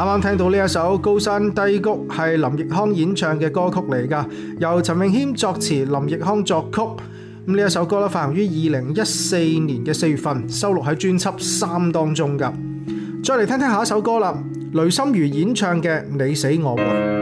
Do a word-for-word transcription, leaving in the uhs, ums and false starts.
啱聽到呢一首《高山低谷》係林奕匡演唱嘅歌曲嚟㗎，由陳詠謙作詞，林奕匡作曲。咁呢一首歌咧發行於二零一四年嘅四月份，收錄喺專輯《三》當中㗎。再嚟聽聽下一首歌啦，雷心如演唱嘅《你死我活》。